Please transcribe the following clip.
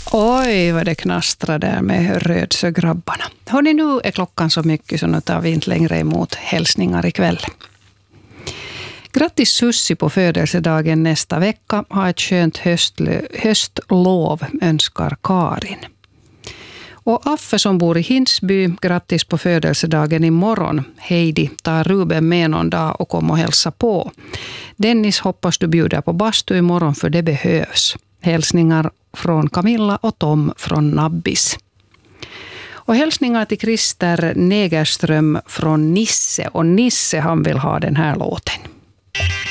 Oj, vad det knastrar där med Rödsögrabbarna. Hörrni, nu är klockan så mycket så nu tar vi inte längre emot hälsningar ikväll. Grattis Sussi på födelsedagen nästa vecka. Ha ett skönt höstlov, önskar Karin. Och Affe som bor i Hinsby, grattis på födelsedagen imorgon. Heidi, tar Ruben med någon dag och kom och hälsa på. Dennis, hoppas du bjuder på bastu imorgon för det behövs. Hälsningar från Camilla och Tom från Nabbis. Och hälsningar till Christer Negerström från Nisse. Och Nisse, han vill ha den här låten.